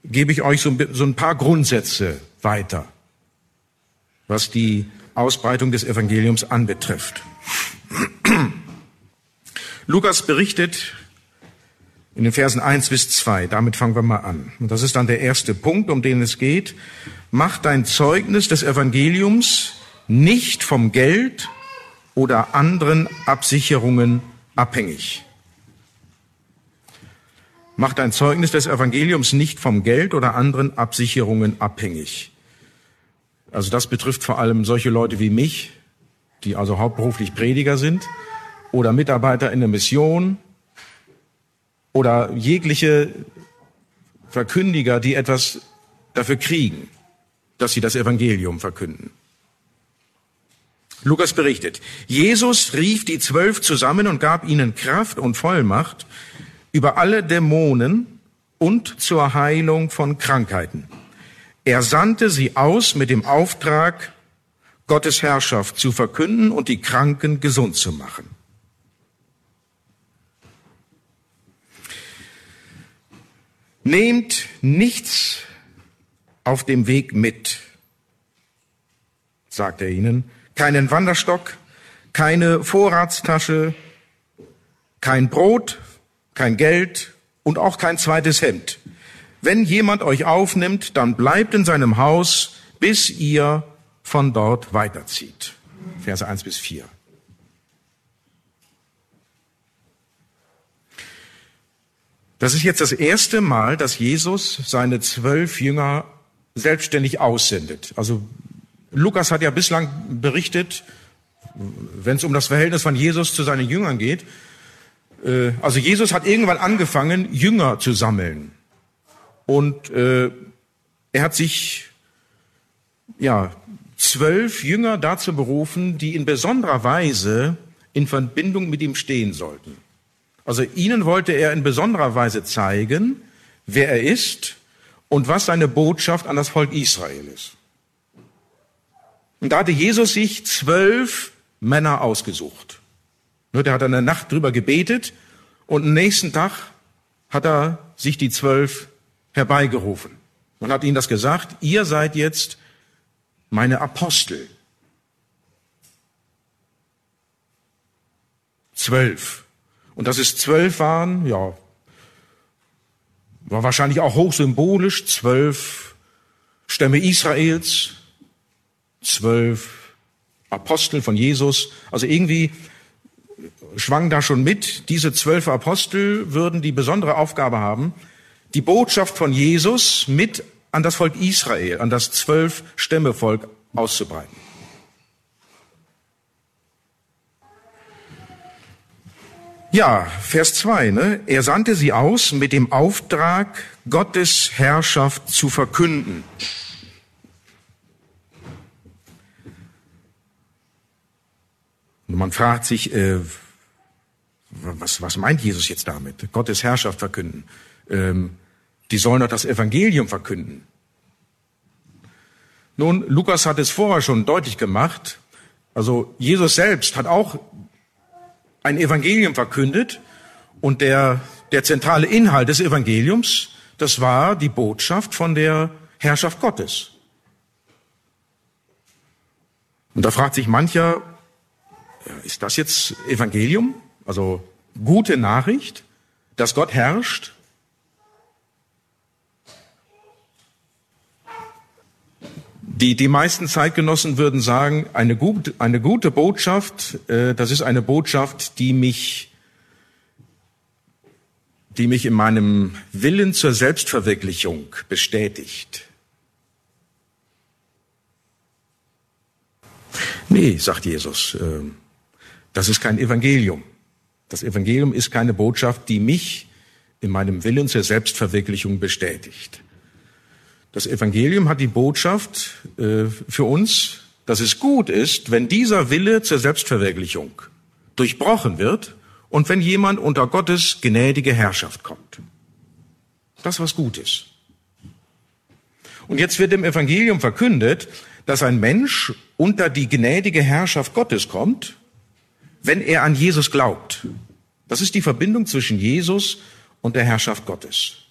gebe ich euch so ein paar Grundsätze weiter, was die Ausbreitung des Evangeliums anbetrifft. Lukas berichtet in den Versen 1 bis 2, damit fangen wir mal an. Und das ist dann der erste Punkt, um den es geht. Mach dein Zeugnis des Evangeliums nicht vom Geld oder anderen Absicherungen abhängig. Mach dein Zeugnis des Evangeliums nicht vom Geld oder anderen Absicherungen abhängig. Also das betrifft vor allem solche Leute wie mich, die also hauptberuflich Prediger sind oder Mitarbeiter in der Mission oder jegliche Verkündiger, die etwas dafür kriegen, dass sie das Evangelium verkünden. Lukas berichtet, Jesus rief die 12 zusammen und gab ihnen Kraft und Vollmacht über alle Dämonen und zur Heilung von Krankheiten. Er sandte sie aus mit dem Auftrag, Gottes Herrschaft zu verkünden und die Kranken gesund zu machen. Nehmt nichts auf dem Weg mit, sagt er ihnen, keinen Wanderstock, keine Vorratstasche, kein Brot, kein Geld und auch kein zweites Hemd. Wenn jemand euch aufnimmt, dann bleibt in seinem Haus, bis ihr von dort weiterzieht. Verse 1 bis 4. Das ist jetzt das erste Mal, dass Jesus seine 12 Jünger selbstständig aussendet. Also Lukas hat ja bislang berichtet, wenn es um das Verhältnis von Jesus zu seinen Jüngern geht, also Jesus hat irgendwann angefangen, Jünger zu sammeln. Und er hat sich 12 Jünger dazu berufen, die in besonderer Weise in Verbindung mit ihm stehen sollten. Also ihnen wollte er in besonderer Weise zeigen, wer er ist und was seine Botschaft an das Volk Israel ist. Und da hatte Jesus sich 12 Männer ausgesucht. Der hat in der Nacht drüber gebetet und am nächsten Tag hat er sich die 12 herbeigerufen und hat ihnen das gesagt, ihr seid jetzt meine Apostel. 12. Und dass es 12 waren, war wahrscheinlich auch hochsymbolisch, 12 Stämme Israels, 12 Apostel von Jesus. Also irgendwie schwang da schon mit, diese 12 Apostel würden die besondere Aufgabe haben, die Botschaft von Jesus mit an das Volk Israel, an das 12-Stämme-Volk auszubreiten. Ja, Vers 2, Er sandte sie aus mit dem Auftrag, Gottes Herrschaft zu verkünden. Und man fragt sich, was meint Jesus jetzt damit? Gottes Herrschaft verkünden. Die sollen doch das Evangelium verkünden. Nun, Lukas hat es vorher schon deutlich gemacht. Also Jesus selbst hat auch ein Evangelium verkündet und der zentrale Inhalt des Evangeliums, das war die Botschaft von der Herrschaft Gottes. Und da fragt sich mancher, ist das jetzt Evangelium? Also gute Nachricht, dass Gott herrscht? Die meisten Zeitgenossen würden sagen, eine gute Botschaft, das ist eine Botschaft, die mich in meinem Willen zur Selbstverwirklichung bestätigt. Nee, sagt Jesus, das ist kein Evangelium. Das Evangelium ist keine Botschaft, die mich in meinem Willen zur Selbstverwirklichung bestätigt. Das Evangelium hat die Botschaft für uns, dass es gut ist, wenn dieser Wille zur Selbstverwirklichung durchbrochen wird und wenn jemand unter Gottes gnädige Herrschaft kommt. Das, was gut ist. Und jetzt wird im Evangelium verkündet, dass ein Mensch unter die gnädige Herrschaft Gottes kommt, wenn er an Jesus glaubt. Das ist die Verbindung zwischen Jesus und der Herrschaft Gottes.